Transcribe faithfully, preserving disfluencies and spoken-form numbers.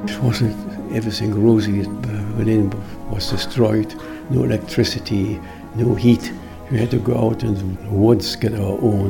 It wasn't everything rosy. Berlin was destroyed. No electricity, no heat. We had to go out in the woods, get our own